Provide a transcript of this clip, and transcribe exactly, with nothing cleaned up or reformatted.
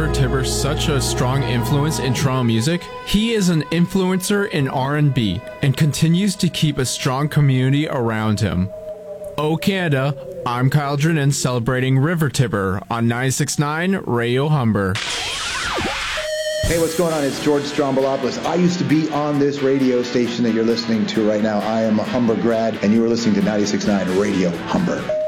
River Tiber such a strong influence in Toronto music? He is an influencer in R and B and continues to keep a strong community around him. Oh Canada, I'm Kyle Drennan celebrating River Tiber on ninety-six point nine Radio Humber. Hey, what's going on? It's George Strombolopoulos. I used to be on this radio station that you're listening to right now. I am a Humber grad, and you are listening to ninety-six point nine Radio Humber.